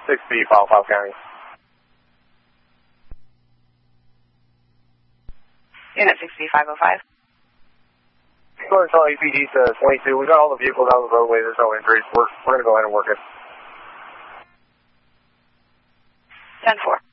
6B, Powell County. Unit 6B 505. Go ahead and tell APD to 22. We got all the vehicles out of the roadway. There's no injuries. We're going to go ahead and work it. 10-4.